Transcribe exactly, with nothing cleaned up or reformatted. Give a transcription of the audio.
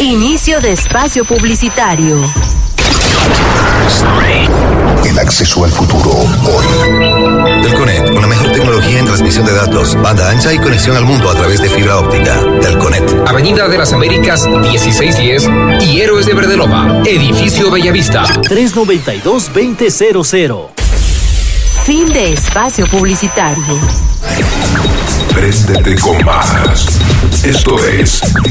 Inicio de espacio publicitario. El acceso al futuro hoy. Telconet, con la mejor tecnología en transmisión de datos, banda ancha y conexión al mundo a través de fibra óptica. Telconet. Avenida de las Américas dieciséis diez y Héroes de Verdeloma, Edificio Bellavista. tres noventa y dos, veinte cero cero. Fin de espacio publicitario. Préndete con más. Esto es